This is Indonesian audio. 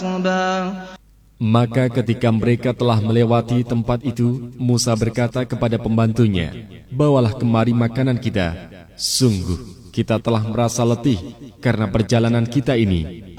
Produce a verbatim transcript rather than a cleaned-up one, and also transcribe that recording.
Maka ketika mereka telah melewati tempat itu, Musa berkata kepada pembantunya, "Bawalah kemari makanan kita. Sungguh, kita telah merasa letih karena perjalanan kita ini."